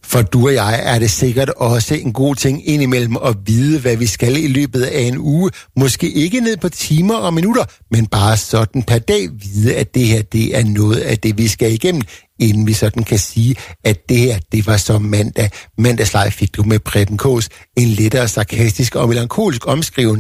For du og jeg er det sikkert også en god ting indimellem at vide, hvad vi skal i løbet af en uge. Måske ikke ned på timer og minutter, men bare sådan per dag vide, at det her, det er noget af det, vi skal igennem, inden vi sådan kan sige, at det her, det var så mandag. Mandagslive fik du med Preben Kaas, en lettere sarkastisk og melankolisk omskrivning